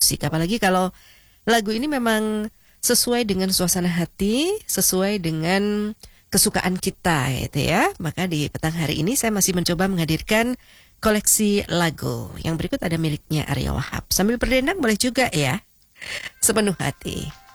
musik. Apalagi kalau lagu ini memang sesuai dengan suasana hati, sesuai dengan kesukaan kita gitu ya. Maka di petang hari ini saya masih mencoba menghadirkan koleksi lagu. Yang berikut ada miliknya Arya Wahab. Sambil berdendang boleh juga ya. Sepenuh hati.